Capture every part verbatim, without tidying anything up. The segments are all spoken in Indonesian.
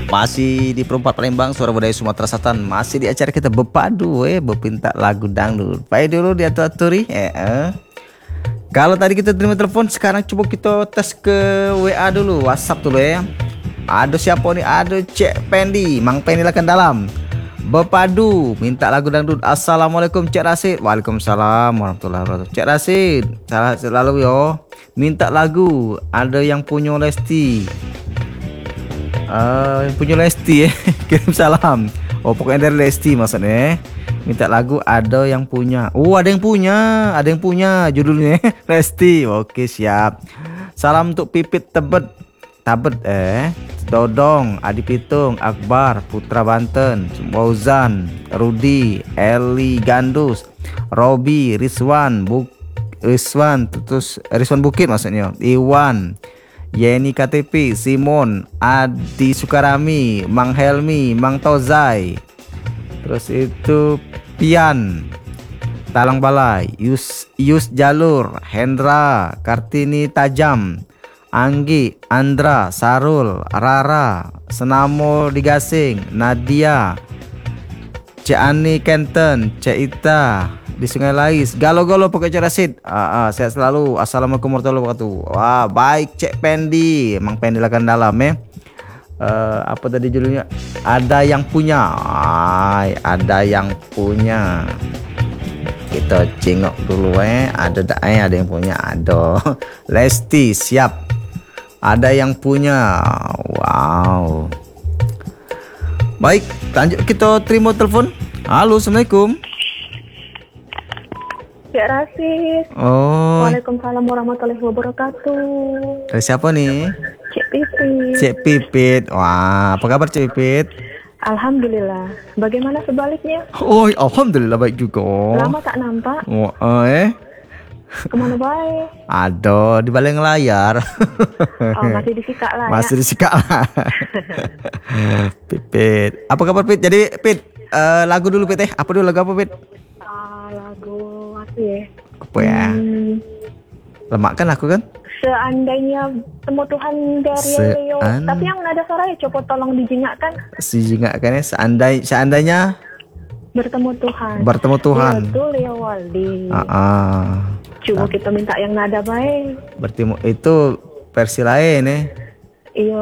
Masih di Perempat Palembang, Suara Budaya Sumatera Selatan. Masih di acara kita Bepadu, eh, Bepinta lagu dangdut. Baik dulu diatur-aturi, eh, eh. Kalau tadi kita terima telepon, sekarang coba kita tes ke W A dulu, WhatsApp dulu ya. Ada siapa nih? Ada Cek Pendi, Mang Pendi akan dalam. Bepadu, minta lagu dangdut. Assalamualaikum Cek Rasid. Waalaikumsalam warahmatullahi wabarakatuh. Cek Rasid, salah selalu yo. Minta lagu. Ada yang punya Lesti. Uh, punya Lesti ya. Kirim salam. Oh pokoknya dari Lesti maksudnya. Minta lagu ada yang punya. Oh ada yang punya, ada yang punya judulnya Lesti. Oke siap. Salam untuk Pipit Tebet, Tabet eh, Dodong, Adi Pitung, Akbar, Putra Banten, Fauzan, Rudi, Eli Gandus, Robi, Rizwan, Buk, Rizwan, terus Rizwan Bukit maksudnya, Iwan, Yeni K T P, Simon, Adi Sukarami, Mang Helmi, Mang Tozai, terus itu Pian, Talang Balai, Yus, Yus Jalur, Hendra, Kartini Tajam, Anggi, Andra, Sarul, Rara, Senamo Digasing, Nadia, Cik Ani Kenten, Cik Ita di Sungai Lais, Galo-galo pakai Cik Rasid. Ah, ah, sehat selalu. Assalamualaikum warahmatullahi wabarakatuh. Wah, baik Cik Pendi, Mang Pendi akan dalam ya. Uh, apa tadi judulnya? Ada yang punya. Ay, ada yang punya. Kita cengok dulu eh. Ada tak eh ada yang punya. Ada. Lesti siap. Ada yang punya. Wow. Baik, lanjut kita terima telepon. Halo, assalamualaikum. Cek Rasid. Oh. Waalaikumsalam warahmatullahi wabarakatuh. Dari siapa nih? Cek Pipit. Cek Pipit. Wah, apa kabar Cek Pipit? Alhamdulillah. Bagaimana sebaliknya? Oh, alhamdulillah baik juga. Lama tak nampak. Oh, eh. Kemana baik? Ada di balik layar. Oh, masih disikak lah. Masih ya? disikak lah. Pipit. Apa kabar Pit? Jadi Pit, uh, lagu dulu Pit eh. Apa dulu lagu apa Pit? Uh, lagu apa ya? Apa ya? Hmm, lemak kan aku kan? Seandainya temu Tuhan dari Se Leo. Tapi yang nada suaranya coba tolong dijingakkan. Dijingakkan ya. Seandai, seandainya bertemu Tuhan. Bertemu Tuhan. Itu Leo Waldi. Ah, ah. Coba nah, kita minta yang nada baik. Bertemu itu versi lain ya. Iya.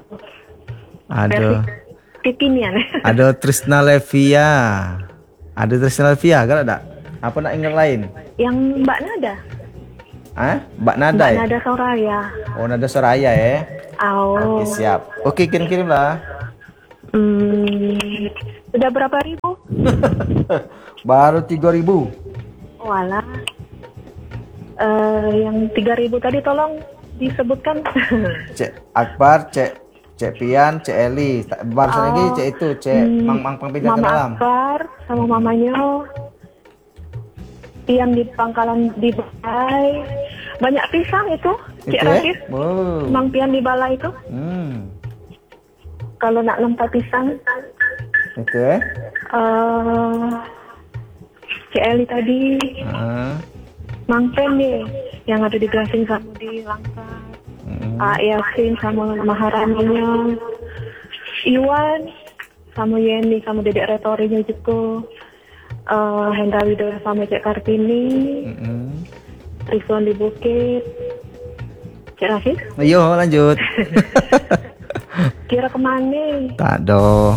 Ada. Kekinian. Ada Trisna Levia. Ada Trisna Levia kan ada? Apa nak ingat lain? Yang Mbak Nada. Hah? Mbak Nada Mbak ya? Nada Soraya. Oh, Nada Soraya ya. Oh. Oke, siap. Oke, kirim-kirim lah. Hmm, sudah berapa ribu? Baru tiga ribu. Walah. Uh, yang tiga ribu tadi tolong disebutkan. Cek Akbar, Cek Cek Pian, Cek Eli. Barusan oh, lagi Cek itu, Cek hmm, Mang Mang Pangpindah ke dalam. Mama Akbar sama mamanya. Pian di Pangkalan di Balai. Banyak pisang itu, Cek Rasid. Oh. Mang Pian di Balai itu. Hmm. Kalau nak lempar pisang. Itu eh. Uh, Cek Eli tadi. Uh. Mang Pen deh, yang ada di Gasing sama di Langka. Hmm. Pak Yasin sama Maharaninya. Iwan sama Yeni sama Dedek Retorinya juga. Uh, Hendra Widodo sama Cek Kartini. Hmm. Rizwan di Bukit. Cek Rasid? Ayo lanjut. Kira kemana? Tak do.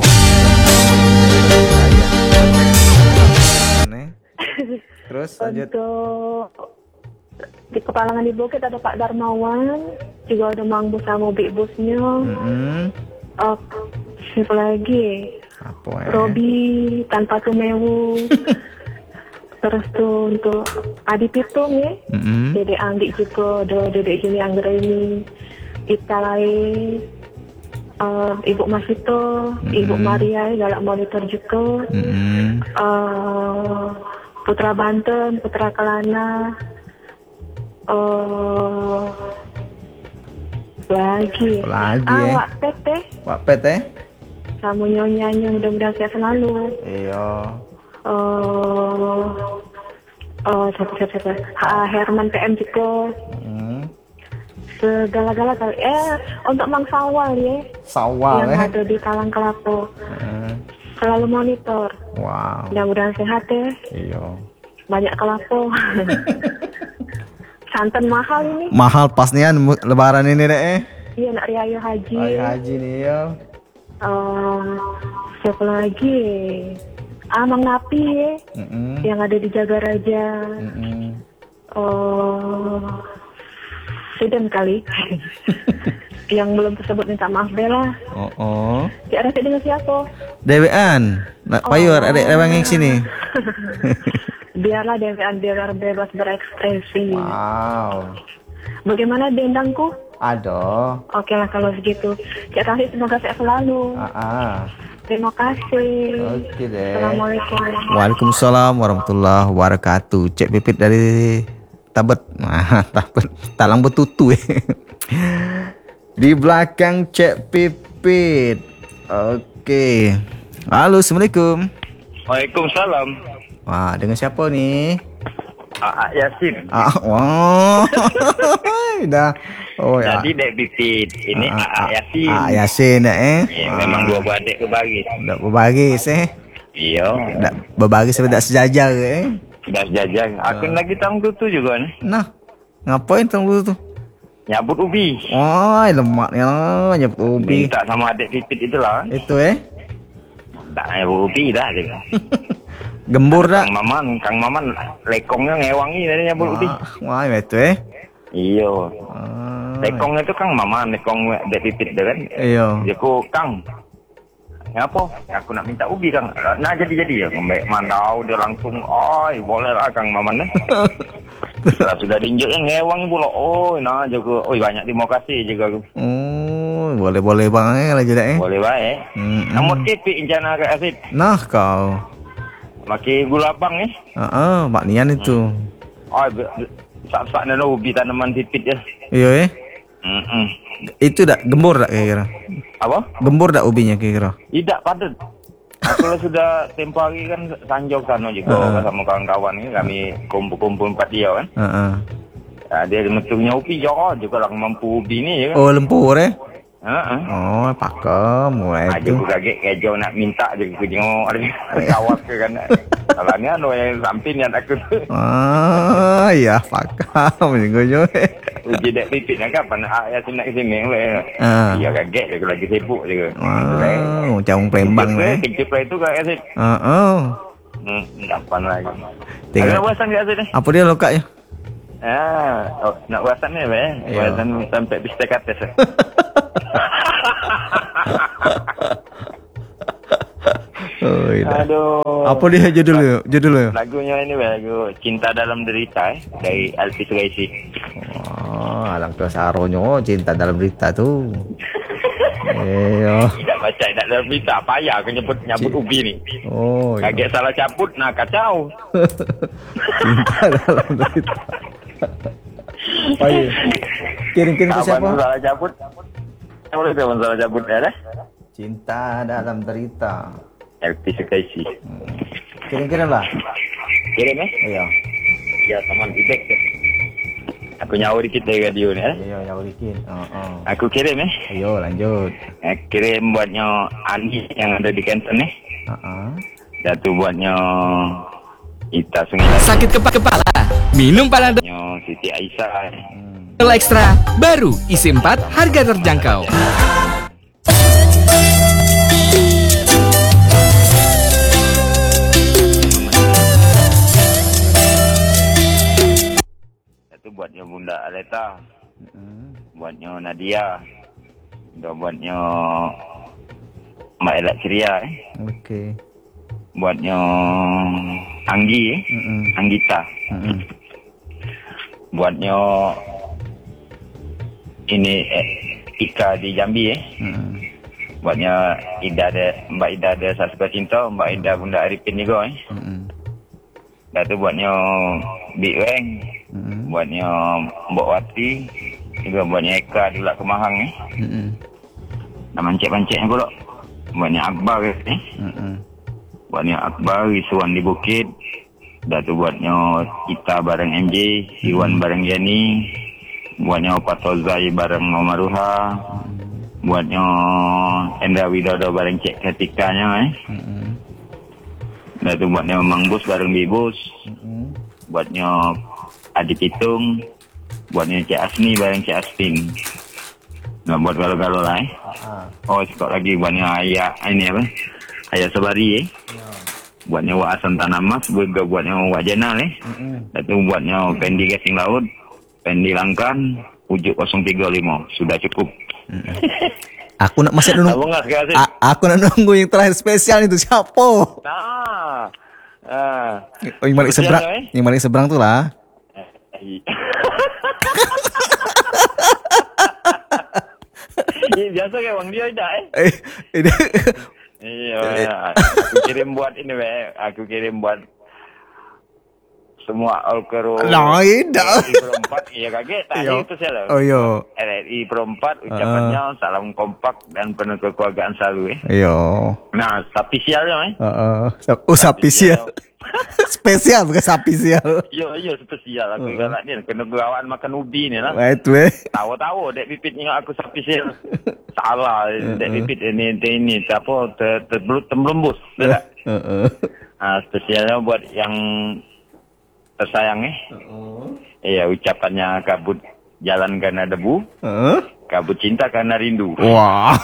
Terus lanjut. Untuk di Kepalangan di Bukit ada Pak Darmawan, juga ada Mang Bus sama Bik Busnya. Mm-hmm. Uh, siapa lagi? Apa ya? Robi tanpa tumewu. Terus tuh untuk Adi Pitung ya, mm-hmm. Dede Anggi juga, ada Dede Juni Anggreni, Italai, uh, Ibu Masito, mm-hmm. Ibu Maria, galak monitor juga, mm-hmm. uh, Putra Banten, Putra Kelana, uh, lagi, lagi ah, ya. Wak Pete, Wak Pete, kamu nyonyanya mudah-mudahan sehat selalu. Iya. Uh, uh, siapa siapa siapa, ha, Herman P M juga, hmm. segala-gala kali. Eh, untuk Mang Sawal ya. Sawal yang eh. ada di Talang Kelapo. Uh, Selalu monitor. wow. Mudah-mudahan sehat ya. Iya. Banyak kelapo. Santan mahal ini. Mahal pasnya lebaran ini deh eh. Iya, nak riayu haji. Riayu haji nih ya. Uh, siapa lagi? Amang Napi ya. Mm-mm. Yang ada di Jagaraja. Mm-mm. Oh, Sudan kali. Yang belum tersebut minta maaf Bella. Oh, oh. Si ada dengan siapa? Dewean, nak payur Oh. adek lewang yang sini. Biarlah Dewean biar bebas berekspresi. Wow. Bagaimana dendangku? Aduh. Oke lah kalau segitu. Cik Rafi semoga sehat selalu. Ah, ah. Terima kasih. Oke deh. Assalamualaikum. Waalaikumsalam warahmatullahi wabarakatuh. Cek Pipit dari Tabet. Nah, Tabet. Talang Betutu eh. Di belakang Cek Pipit. Oke. Halo, Assalamualaikum. Waalaikumsalam. Wah, dengan siapa nih? Aa Yasin. Ah, wah. Dah. Oh ya. Jadi Dek Pipit, ini Ah, Aa Yasin. Ah, Yasin dah eh. Ya, memang dua beradik kebaris. Dah berbaris eh. Iya. Dah berbaris sampai tak sejajar eh. Sudah sejajar. Aku lagi tahun tu juga ni. Nah. Ngapain tahun tu? Nyabut ubi. Wah, lemaknya nyebut ubi. Minta sama adik Pipit itulah. Itu eh. Tak nyabut ubi dah dia. Gembur dah. Kang Maman, Kang Maman lekongnya ngewangi dari nyabut ubi. Wah, itu eh. Iya. Ah, Lekongnya tu Kang Maman, lekong Dek Pipit dia kan. iya. Dia ku Kang. Ngapa? Aku nak minta ubi Kang. Nah jadi-jadi ya. Mbak mandau dia langsung, "Oi, boleh lah Kang Maman." Setelah sudah diinjek yang ngewang pula. Oh, nah juga. Oh, banyak terima kasih juga. Oh, boleh-boleh bang eh lah je dah eh. Boleh baik. Hmm, Namun hmm. kepik rencana ke asid. Nah kau. Maki gula abang eh. Heeh, Mak Nian itu. Oh, sak-sak nana ubi tanaman tipit ya. Iya eh. Hmm. Itu dak gembur dak kira-kira. Apa? Gembur dak ubinya kira-kira. Tidak padat. Aku sudah tempoh hari kan sanjau sana juga uh. sama kawan-kawan ni kami kumpul-kumpul empat dia kan. Heeh. Uh, dia metungnya ubi jauh juga lah mampu ubi ni ya kan. Oh, lempur eh. Heeh. Oh, pakem weh Aja tu. aku kaget kejo nak minta je aku tengok ada kawat ke kan. Kalau ni anu yang samping yang aku tu. Ah, ya pakem jenggo eh. Uji Dek Pipit nak kapan nak ayah sini nak sini le. Ah. Ya kaget aku lagi sibuk je. Wah, macam Palembang eh. Kecil play tu kan asyik. Heeh. Hmm, kapan lagi. Tengok. Ada wasan ke asyik ni? Apa dia lokaknya? Ah, oh, nak wasan ni be. Ya. Wasan sampai bistek atas. Oh, iya. Aduh. Apa dia judulnya? Judulnya? Lagunya ini be, lagu Cinta Dalam Derita eh, dari Elvis Presley. Oh, alangkah saronyo cinta dalam berita tu. Iya. Tidak baca, tidak dalam berita. Payah aku nyebut nyabut ubi ni. Oh, iya. Kaget salah cabut, nah kacau. Cinta dalam berita. Oh, iya. Kirim-kirim ke Kapan siapa? salah cabut? Saya boleh kapan salah cabut ya dah? Cinta dalam derita. Elvis Presley. Hmm. Kirim-kirim lah. Kirim eh? Iya. Ya, sama Ibek je. Aku nyawa dikit dari radio ni eh. Iya, yang bikin. Oh, oh. Aku kirim eh. Ayo lanjut. eh kirim buatnya Andi yang ada di Canton eh. Heeh. Satu buatnya Ita Sungai Lagi. Sakit kepa- kepala? Minum Panadol Buatnya Siti Aisyah. Eh. Extra baru isi empat harga terjangkau. Satu buatnya Bunda Aleta. Hmm. Buatnya Nadia. Dua buatnya Mak Elak Ceria eh. Okey. Buatnya Anggi eh. Mm-mm. Anggita. Mm-mm. Buatnya ini eh, Ika di Jambi eh. Mm-mm. Buatnya Ida ada, Mbak Ida ada Sasuka Cinta, Mbak Ida Bunda Arifin juga eh. Mm-mm. Dah tu buatnya Big Weng. Mm-mm. Buatnya Mbok Wati. Juga buatnya Eka di Lak Kemahang eh. Mm-mm. Nama encik-enciknya pula. Buatnya Akbar eh. Mm-mm. Buatnya Akbar, Isuan di Bukit. Dah tu buatnya kita bareng M J, Iwan bareng Yani. buatnya Opa Tozai bareng Mama Ruha, buatnya Endra Widodo bareng Cek Ketikanya, eh. Mm-hmm. Dan itu buatnya Mang Bus bareng Bibus, mm-hmm. buatnya Adi Pitung, buatnya Cek Asni bareng Cek Astin. Nah, buat galau-galau lah, eh. Uh-huh. Oh, sekot lagi buatnya Ayah, ini apa? Ayah Sabari, eh. Yeah. Buatnya Wak Asan Tanah Mas, juga buatnya Wak Jenal, eh. Mm-hmm. Itu buatnya Pendi Gasing Laut, Pendi Langkan, Ujuk nol tiga lima. Sudah cukup. Mm-hmm. Aku nak masih nunggu. A- aku nak nunggu yang terakhir spesial itu siapa? Nah. Uh, oh, yang balik seberang, eh? Yang balik seberang tu lah. Biasa kayak Bang dia dah eh. Eh, iya, aku kirim buat ini weh. Aku kirim buat semua Alkero. Lain dah. R R I Perempat, iya kaget tadi itu saya. Oh iya. R R I Perempat ucapannya uh. salam kompak dan penuh kekeluargaan selalu eh. Iya. Nah, spesialnya eh. Heeh. Uh, oh, spesial. Spesial bukan spesial. Yo yo spesial aku uh. galak ni kena gelawan makan ubi ni lah. Right weh. Tahu-tahu dek pipit ni aku spesial. Salah uh. dek pipit ini ini apa ter terbelut temblembus. Tak? Heeh. Ah spesialnya buat yang tersayang eh. Uh-uh. Iya ucapannya kabut jalan karena debu. Uh-uh. Kabut cinta karena rindu. Wah.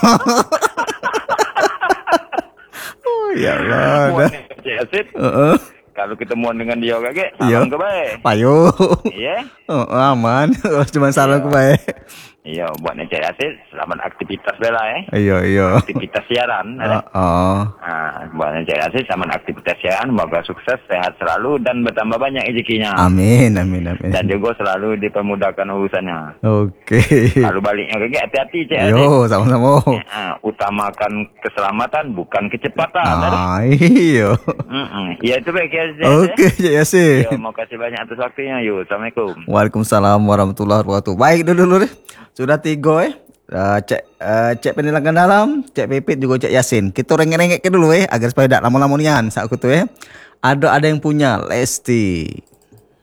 Oh ya Allah. Uh-uh. Kalau ketemuan dengan dia kakek, salam ke baik. Payo. Iya. Oh, aman. Cuma salam ke baik. Iya, buat Cik Asid, selamat aktivitas bela eh. Iya, iya. Aktivitas siaran. Oh, oh. Nah, buat Cik Asid, selamat aktivitas siaran, semoga sukses, sehat selalu dan bertambah banyak rezekinya. Amin, amin, amin. Dan juga selalu dipermudahkan urusannya. Oke. Okay. Lalu baliknya kakek hati-hati Cik Asid. Yo, sama-sama. Nah, utamakan keselamatan bukan kecepatan. Ah, iya. Mm-mm. Ya itu baik ya. Oke, Cik Asid. Yo, mau kasih banyak atas waktunya. Yo, Assalamualaikum. Waalaikumsalam warahmatullahi wabarakatuh. Baik dulu dulu. Sudah tiga eh. Uh, cek uh, cek penilangkan dalam, cek Pipit juga cek Yasin. Kita rengek-rengek ke dulu eh agar supaya tak lama-lama nian saat aku tu eh. Ada ada yang punya Lesti.